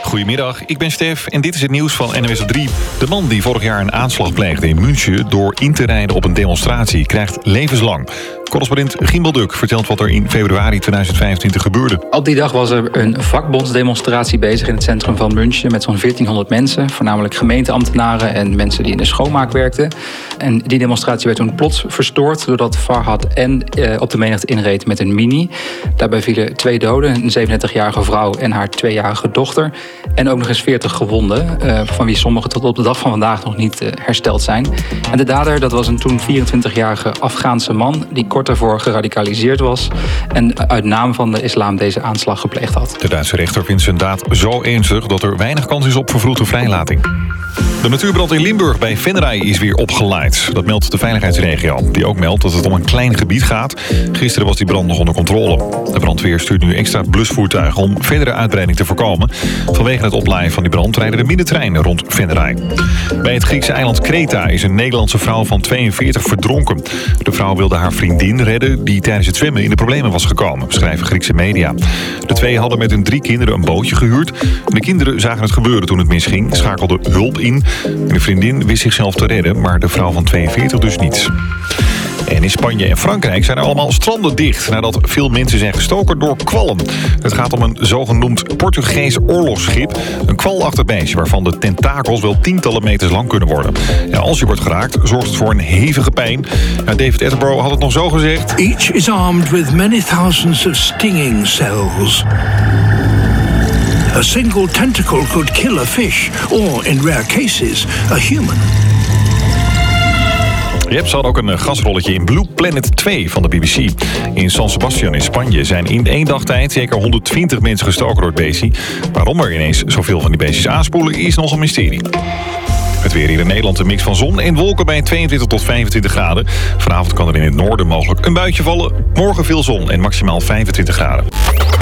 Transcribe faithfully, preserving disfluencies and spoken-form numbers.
Goedemiddag, ik ben Stef en dit is het nieuws van N O S op drie. De man die vorig jaar een aanslag pleegde in München door in te rijden op een demonstratie krijgt levenslang. Correspondent Gimbel Duk vertelt wat er in februari tweeduizend vijfentwintig gebeurde. Op die dag was er een vakbondsdemonstratie bezig in het centrum van München met zo'n veertienhonderd mensen, voornamelijk gemeenteambtenaren en mensen die in de schoonmaak werkten. En die demonstratie werd toen plots verstoord doordat Farhad N. Eh, op de menigte inreed met een Mini. Daarbij vielen twee doden, een zevenendertigjarige vrouw en haar tweejarige dochter. En ook nog eens veertig gewonden, eh, van wie sommigen tot op de dag van vandaag nog niet eh, hersteld zijn. En de dader, dat was een toen vierentwintigjarige Afghaanse man die kort daarvoor geradicaliseerd was en uit naam van de islam deze aanslag gepleegd had. De Duitse rechter vindt zijn daad zo ernstig dat er weinig kans is op vervroegde vrijlating. De natuurbrand in Limburg bij Venray is weer opgeleid. Dat meldt de veiligheidsregio, die ook meldt dat het om een klein gebied gaat. Gisteren was die brand nog onder controle. De brandweer stuurt nu extra blusvoertuigen om verdere uitbreiding te voorkomen. Vanwege het oplaaien van die brand rijden er minder treinen rond Venray. Bij het Griekse eiland Kreta is een Nederlandse vrouw van tweeënveertig verdronken. De vrouw wilde haar vriendin redden die tijdens het zwemmen in de problemen was gekomen, schrijven Griekse media. De twee hadden met hun drie kinderen een bootje gehuurd. De kinderen zagen het gebeuren toen het misging, schakelden hulp in. De vriendin wist zichzelf te redden, maar de vrouw van tweeënveertig dus niet. En in Spanje en Frankrijk zijn er allemaal stranden dicht nadat veel mensen zijn gestoken door kwallen. Het gaat om een zogenoemd Portugees oorlogsschip. Een kwalachtig beestje waarvan de tentakels wel tientallen meters lang kunnen worden. Ja, als je wordt geraakt, zorgt het voor een hevige pijn. Ja, David Attenborough had het nog zo gezegd. Each is armed with many thousands of stinging cells. A single tentacle could kill a fish, or in rare cases, a human. Yep, ze hadden ook een gasrolletje in Blue Planet twee van de B B C. In San Sebastian in Spanje zijn in één dag tijd zeker honderdtwintig mensen gestoken door het beestje. Waarom er ineens zoveel van die beestjes aanspoelen is nog een mysterie. Het weer hier in Nederland, een mix van zon en wolken bij tweeëntwintig tot vijfentwintig graden. Vanavond kan er in het noorden mogelijk een buitje vallen. Morgen veel zon en maximaal vijfentwintig graden.